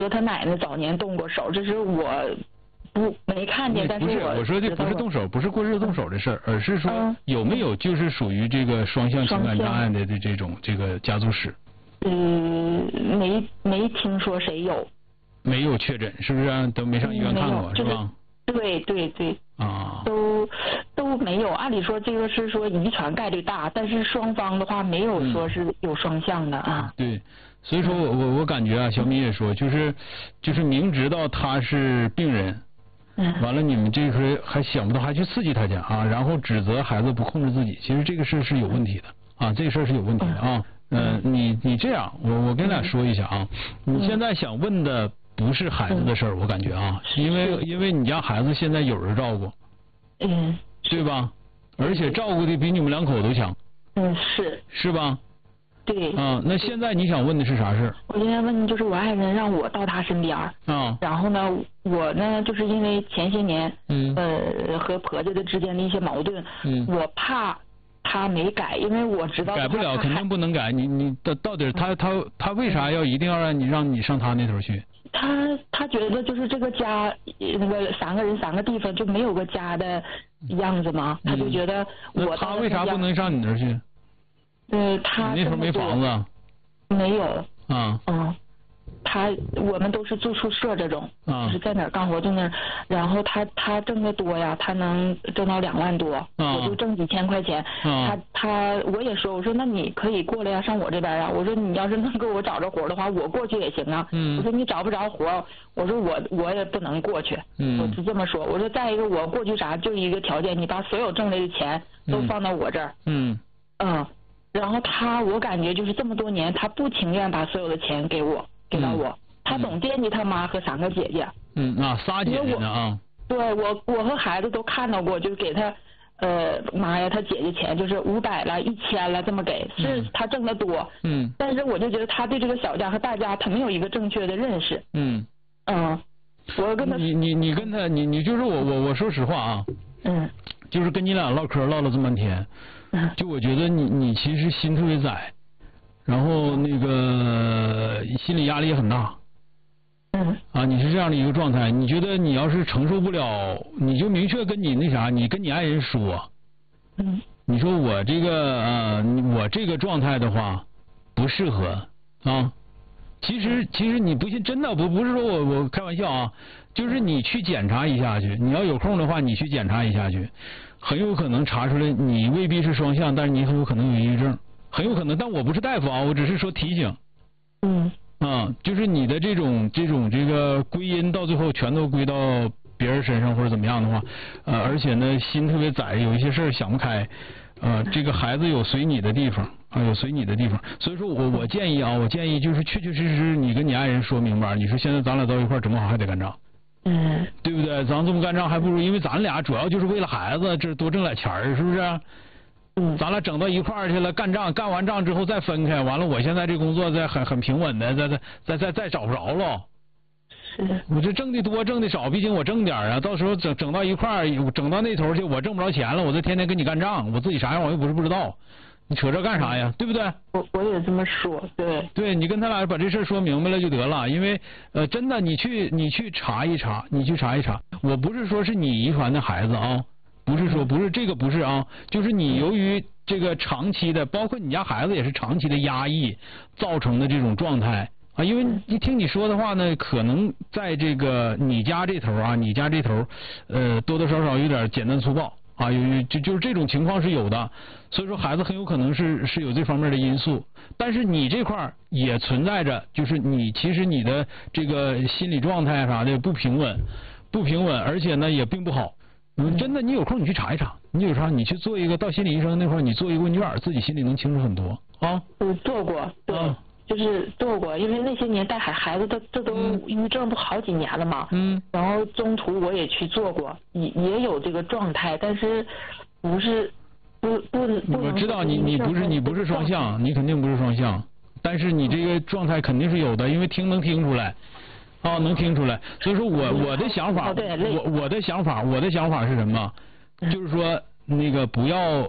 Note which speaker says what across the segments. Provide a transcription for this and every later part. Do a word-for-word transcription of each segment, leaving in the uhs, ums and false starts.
Speaker 1: 说他奶奶早年动过手，这是我不没看见，但是我
Speaker 2: 我说的不是动手，不是过日子动手的事儿，而是说有没有就是属于这个双向情感障碍的这种这个家族史。
Speaker 1: 嗯，没没听说谁有。
Speaker 2: 没有确诊，是不是、啊、都没上医院看过、嗯、是吧？
Speaker 1: 对对对。
Speaker 2: 啊。
Speaker 1: 都都没有，按理说这个是说遗传概率大，但是双方的话没有说是有双向的啊。
Speaker 2: 嗯、对，所以说我我我感觉啊，小米也说，就是就是明知道他是病人，嗯，完了你们这回还想不到还去刺激他去啊，然后指责孩子不控制自己，其实这个事是有问题的啊，这个事是有问题的啊。嗯、呃，你你这样，我我跟你俩说一下啊，你现在想问的不是孩子的事儿，我感觉啊，因为因为你家孩子现在有人照顾，
Speaker 1: 嗯，
Speaker 2: 对吧？而且照顾的比你们两口都强，
Speaker 1: 嗯，是
Speaker 2: 是吧？
Speaker 1: 对。
Speaker 2: 啊，那现在你想问的是啥事？
Speaker 1: 我现在问的就是我爱人让我到他身边啊，然后呢，我呢就是因为前些年，嗯，呃，和婆家的之间的一些矛盾，嗯，我怕他没改，因为我知道
Speaker 2: 改不了，肯定不能改。你你到到底他他他为啥要一定要让你让你上他那头去？
Speaker 1: 他他觉得就是这个家那个三个人三个地方就没有个家的样子嘛，他就觉得我、
Speaker 2: 嗯、他为啥不能上你那儿去？
Speaker 1: 呃，他
Speaker 2: 你那头没房子？
Speaker 1: 没有。
Speaker 2: 啊。
Speaker 1: 嗯。他我们都是住宿舍这种，
Speaker 2: 啊、
Speaker 1: 就是在哪儿干活就那儿。然后他他挣得多呀，他能挣到两万多，
Speaker 2: 啊、
Speaker 1: 我就挣几千块钱。
Speaker 2: 啊、
Speaker 1: 他他我也说，我说那你可以过来呀，上我这边呀。我说你要是能给我找着活的话，我过去也行啊。
Speaker 2: 嗯。
Speaker 1: 我说你找不着活，我说我我也不能过去。
Speaker 2: 嗯。
Speaker 1: 我就这么说。我说再一个，我过去啥就一个条件，你把所有挣来的钱都放到我这儿。
Speaker 2: 嗯。
Speaker 1: 嗯。然后他，我感觉就是这么多年，他不情愿把所有的钱给我，给到我。嗯，他总惦记他妈和三个姐姐。
Speaker 2: 嗯啊，仨姐姐呢啊。
Speaker 1: 对，我我和孩子都看到过，就是给他，呃，妈呀，他姐姐钱就是五百了、一千了这么给，是他挣得多。
Speaker 2: 嗯。
Speaker 1: 但是我就觉得他对这个小家和大家，他没有一个正确的认识。
Speaker 2: 嗯。
Speaker 1: 嗯。我跟他。
Speaker 2: 你你你跟他，你你就是我我我说实话啊。
Speaker 1: 嗯。
Speaker 2: 就是跟你俩唠嗑唠了这么半天。
Speaker 1: 嗯。
Speaker 2: 就我觉得你你其实心特别窄，然后那个心理压力也很大。
Speaker 1: 嗯。
Speaker 2: 啊，你是这样的一个状态，你觉得你要是承受不了，你就明确跟你那啥，你跟你爱人说。
Speaker 1: 嗯。
Speaker 2: 你说我这个呃，我这个状态的话不适合啊。其实其实你不信，真的不不是说我我开玩笑啊，就是你去检查一下去，你要有空的话，你去检查一下去，很有可能查出来你未必是双向，但是你很有可能有抑郁症，很有可能。但我不是大夫啊，我只是说提醒。
Speaker 1: 嗯。
Speaker 2: 啊，就是你的这种这种这个归因到最后全都归到别人身上或者怎么样的话，呃，而且呢心特别窄，有一些事儿想不开，呃，这个孩子有随你的地方啊，有随你的地方，所以说我我建议啊，我建议就是确确实实你跟你爱人说明白，你说现在咱俩到一块儿整不好还得干仗，
Speaker 1: 嗯，
Speaker 2: 对不对？咱这么干仗还不如，因为咱俩主要就是为了孩子，这多挣点钱儿，是不是？
Speaker 1: 嗯，
Speaker 2: 咱俩整到一块儿去了，干仗，干完仗之后再分开，完了，我现在这工作在很很平稳的，再再再再再找不着了。
Speaker 1: 是。
Speaker 2: 我这挣的多，挣的少，毕竟我挣点啊，到时候整整到一块儿，整到那头去，我挣不着钱了，我再天天跟你干仗，我自己啥样我又不是不知道，你扯这干啥呀？对不对？
Speaker 1: 我我也这么说，对。
Speaker 2: 对，你跟他俩把这事说明白了就得了，因为呃，真的，你去你去查一查，你去查一查，我不是说是你遗传的孩子啊。不是说不是这个不是啊，就是你由于这个长期的，包括你家孩子也是长期的压抑造成的这种状态啊。因为一听你说的话呢，可能在这个你家这头啊，你家这头呃多多少少有点简单粗暴啊，有就就是这种情况是有的，所以说孩子很有可能是是有这方面的因素。但是你这块也存在着，就是你其实你的这个心理状态啥的不平稳，不平稳，而且呢也并不好。嗯，真的，你有空你去查一查，你有啥你去做一个到心理医生那块儿，你做一个问卷，自己心里能清楚很多啊。
Speaker 1: 我做过，对，啊、就是做过，因为那些年带孩孩子，这这都抑郁症不好几年了嘛。
Speaker 2: 嗯。
Speaker 1: 然后中途我也去做过，也也有这个状态，但是不是不不不。
Speaker 2: 我知道你你不是你不是双向，你肯定不是双向，但是你这个状态肯定是有的，因为听能听出来。啊，能听出来，所以说我我的想法，我我的想法，我的想法是什么？就是说那个不要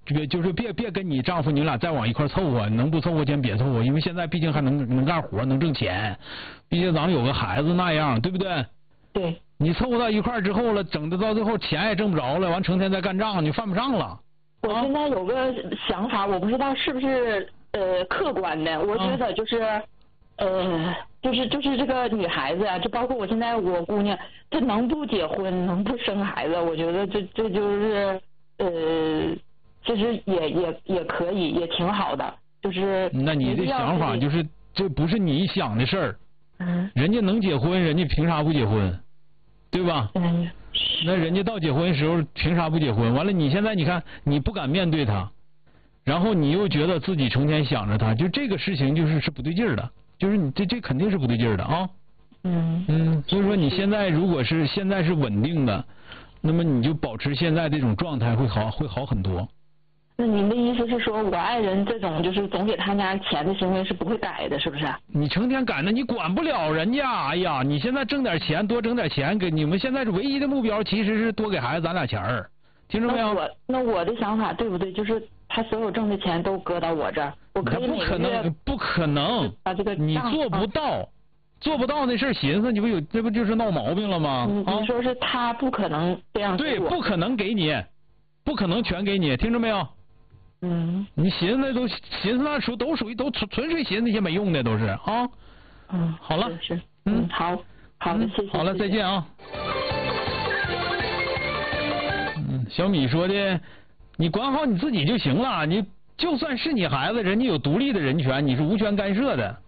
Speaker 2: 这个就是别别跟你丈夫你俩再往一块凑合，能不凑合先别凑合，因为现在毕竟还能能干活能挣钱，毕竟咱们有个孩子那样，对不对？
Speaker 1: 对。
Speaker 2: 你凑合到一块之后了，整的到最后钱也挣不着了，完成天再干仗，你犯不上了。
Speaker 1: 我现在有个想法，我不知道是不是呃客观的，我觉得就是、啊、呃就是就是这个女孩子啊，就包括我现在我姑娘，她能不结婚能不生孩子，我觉得这这就是呃其实也也也可以，也挺好的，就是
Speaker 2: 那你的想法就是这不是你想的事儿，
Speaker 1: 嗯，
Speaker 2: 人家能结婚，人家凭啥不结婚？对吧？
Speaker 1: 嗯，
Speaker 2: 那人家到结婚时候凭啥不结婚？完了，你现在你看你不敢面对他，然后你又觉得自己成天想着他，就这个事情就是是不对劲儿的，就是你这这肯定是不对劲儿的啊。
Speaker 1: 嗯
Speaker 2: 嗯，所以说你现在如果是现在是稳定的，那么你就保持现在这种状态会好会好很多。
Speaker 1: 那您的意思是说，我爱人这种就是总给他家钱的行为是不会改的，是不是？
Speaker 2: 你成天赶着，你管不了人家。哎呀，你现在挣点钱，多挣点钱，给你们现在是唯一的目标，其实是多给孩子攒点钱儿，听着没有？
Speaker 1: 那我那我的想法对不对？就是他所有挣的钱都搁到我这儿，我可以
Speaker 2: 每个月不可能，
Speaker 1: 把这个
Speaker 2: 你做不到，做不到那事儿寻思，你不有这不就是闹毛病了吗？
Speaker 1: 你你说是他不可能这样
Speaker 2: 对，不可能给你，不可能全给你，听着没有？
Speaker 1: 嗯，
Speaker 2: 你寻思那都寻思那属都属于都纯纯粹寻思那些没用的都是啊。
Speaker 1: 嗯，
Speaker 2: 好了，
Speaker 1: 是，是嗯，好，好的，谢谢。
Speaker 2: 好了，再见啊。嗯，小米说的，你管好你自己就行了，你就算是你孩子，人家有独立的人权，你是无权干涉的。